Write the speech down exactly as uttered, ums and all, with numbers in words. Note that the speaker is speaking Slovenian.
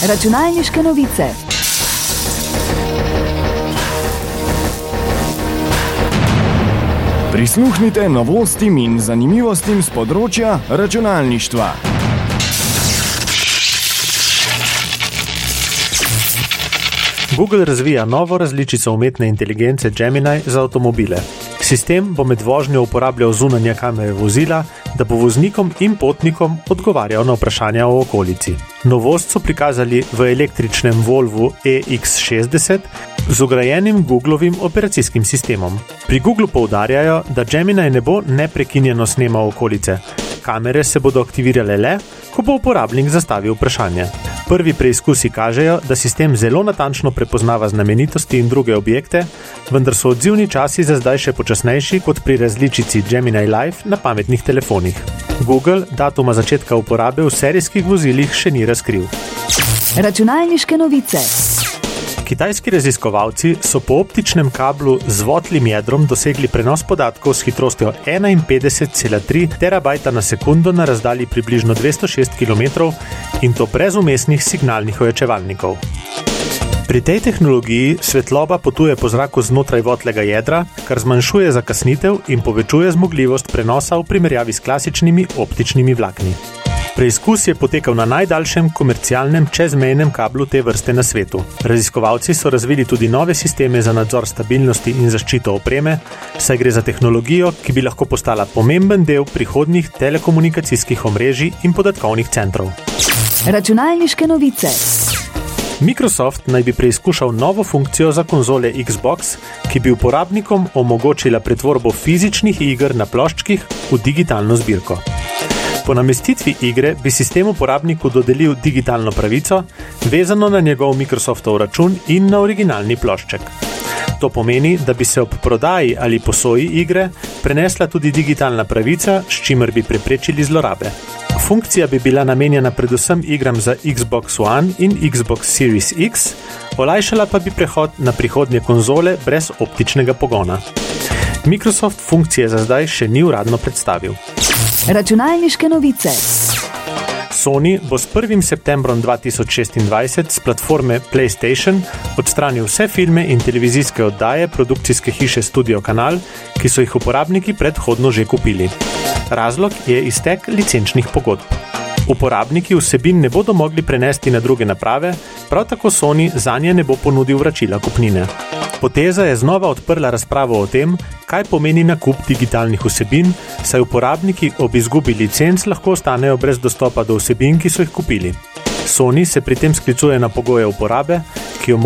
Računalniške novice. Prisluhnite novostim in zanimivostim z področja računalništva. Google razvija novo različico umetne inteligence Gemini za avtomobile. Sistem bo med vožnjo uporabljal zunanje kamere vozila, da bo voznikom in potnikom odgovarjal na vprašanja o okolici. Novost so prikazali v električnem Volvu E X šestdeset z vgrajenim Googlovim operacijskim sistemom. Pri Googlu poudarjajo, da Gemini ne bo neprekinjeno snemal okolice. Kamere se bodo aktivirale le, ko bo uporabnik zastavil vprašanje. Prvi preizkusi kažejo, da sistem zelo natančno prepoznava znamenitosti in druge objekte, vendar so odzivni časi za zdaj še počasnejši kot pri različici Gemini Live na pametnih telefonih. Google datuma začetka uporabe v serijskih vozilih še ni razkril. Računalniške novice. Kitajski raziskovalci so po optičnem kablu z votlim jedrom dosegli prenos podatkov s hitrostjo enainpetdeset cela tri terabajta na sekundo na razdalji približno dvesto šest kilometrov in to brez vmesnih signalnih ojačevalnikov. Pri tej tehnologiji svetloba potuje po zraku znotraj votlega jedra, kar zmanjšuje zakasnitev in povečuje zmogljivost prenosa v primerjavi s klasičnimi optičnimi vlakni. Preizkus je potekal na najdaljšem komercialnem čezmejnem kablu te vrste na svetu. Raziskovalci so razvili tudi nove sisteme za nadzor stabilnosti in zaščito opreme, saj gre za tehnologijo, ki bi lahko postala pomemben del prihodnjih telekomunikacijskih omrežij in podatkovnih centrov. Računalniške novice. Microsoft naj bi preizkušal novo funkcijo za konzole Xbox, ki bi uporabnikom omogočila pretvorbo fizičnih iger na ploščkih v digitalno zbirko. Po namestitvi igre bi sistem uporabniku dodelil digitalno pravico, vezano na njegov Microsoftov račun in na originalni plošček. To pomeni, da bi se ob prodaji ali posoji igre prenesla tudi digitalna pravica, s čimer bi preprečili zlorabe. Funkcija bi bila namenjena predvsem igram za Xbox One in Xbox Series X, olajšala pa bi prehod na prihodnje konzole brez optičnega pogona. Microsoft funkcije za zdaj še ni uradno predstavil. Računalniške novice. Sony bo s prvim septembrom dva tisoč šestindvajset s platforme PlayStation odstranil vse filme in televizijske oddaje produkcijske hiše Studio Kanal, ki so jih uporabniki predhodno že kupili. Razlog je iztek licenčnih pogodb. Uporabniki vsebin ne bodo mogli prenesti na druge naprave, prav tako Sony zanje ne bo ponudil vračila kupnine. Poteza je znova odprla razpravo o tem, kaj pomeni nakup digitalnih vsebin, saj uporabniki ob izgubi licenc lahko ostanejo brez dostopa do vsebin, ki so jih kupili. Sony se pri tem sklicuje na pogoje uporabe,